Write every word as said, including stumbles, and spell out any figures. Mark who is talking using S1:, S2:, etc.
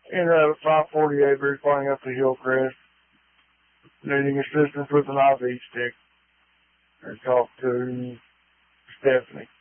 S1: Ended up at five forty-eight, reclining up the hill crest, needing assistance with an I V stick. I talked to Stephanie.